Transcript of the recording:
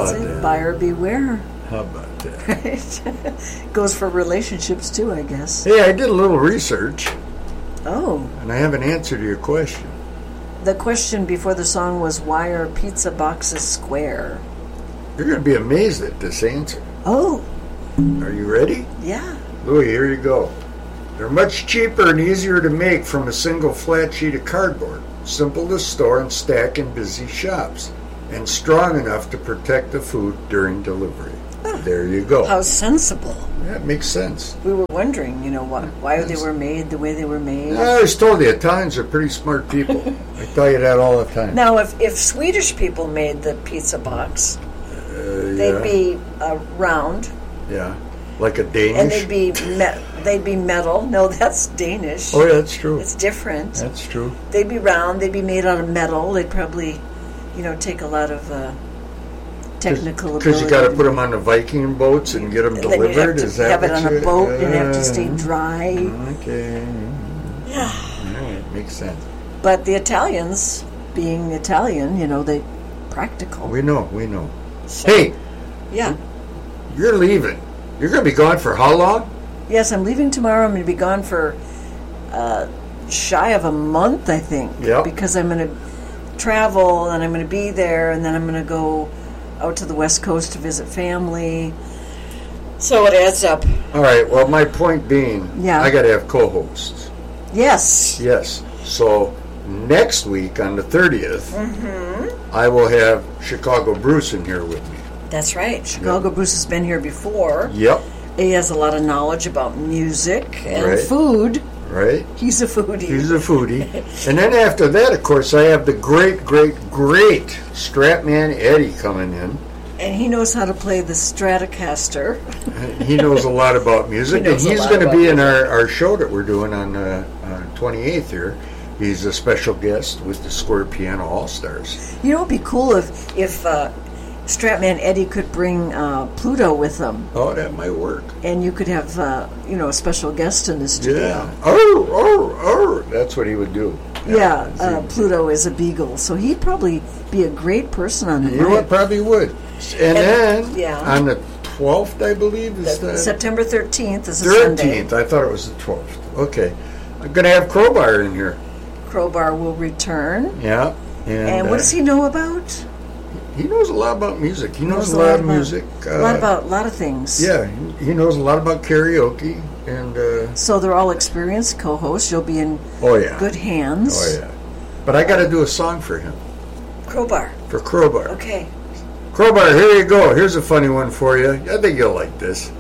about that? Buyer beware. How about that? Right? Goes for relationships too, I guess. Hey, I did a little research, Oh. and I have an answer to your question. The question before the song was, why are pizza boxes square? You're going to be amazed at this answer. Oh, Are you ready? yeah. Louis, here you go. They're much cheaper and easier to make from a single flat sheet of cardboard, simple to store and stack in busy shops, and strong enough to protect the food during delivery. There you go. How sensible. That makes sense. We were wondering, why they were made the way they were made. I always told you, Italians are pretty smart people. I tell you that all the time. Now, if Swedish people made the pizza box, they'd be round. Yeah, like a Danish. And they'd be metal. No, that's Danish. Oh, yeah, that's true. It's different. That's true. They'd be round. They'd be made out of metal. They'd probably, take a lot of technical ability. Because you got to put them on the Viking boats and get them Then delivered. you have to Is that have it what on a boat and have to stay dry. Okay. Yeah. All right, makes sense. But the Italians, being Italian, they practical. We know. So, Hey, yeah. you're leaving. You're going to be gone for how long? Yes, I'm leaving tomorrow. I'm going to be gone for shy of a month, I think. Yep. Because I'm going to travel and I'm going to be there, and then I'm going to go out to the West Coast to visit family. So it adds up. All right, well, my point being, Yeah. I got to have co-hosts. Yes. Yes. So next week on the 30th, I will have Chicago Bruce in here with me. That's right. Chicago Bruce has been here before. Yep. He has a lot of knowledge about music and Right. food. Right? He's a foodie. He's a foodie. And then after that, of course, I have the great Stratman Eddie coming in. And he knows how to play the Stratocaster. He knows a lot about music. He knows And a he's lot going to about be in music. our show that we're doing on 28th here. He's a special guest with the Square Piano All-Stars. You know, it'd be cool if Stratman Eddie could bring Pluto with him, Oh, that might work. and you could have a special guest in the studio. Yeah. Oh, that's what he would do. Yeah, Pluto is a beagle, so he'd probably be a great person on the You mic. probably would. And then yeah. on the 12th, I believe, is that September 13th is a Sunday. 13th. I thought it was the 12th. Okay. I'm going to have Crowbar in here. Crowbar will return. Yeah. And what does he know about? He knows a lot about music. He knows a lot of music. A lot of things. Yeah, he knows a lot about karaoke. And So they're all experienced co-hosts. You'll be in good hands. Oh, yeah. But I got to do a song for him. Crowbar. For Crowbar. Okay. Crowbar, here you go. Here's a funny one for you. I think you'll like this.